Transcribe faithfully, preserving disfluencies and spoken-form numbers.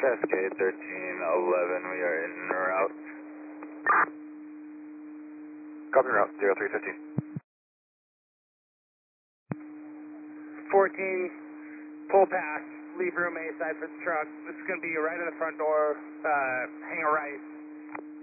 Cascade thirteen eleven, we are in route. Copy route, zero three fifteen. fourteen, pull past, leave room A side for the truck. This is going to be right in the front door, uh, hang a right.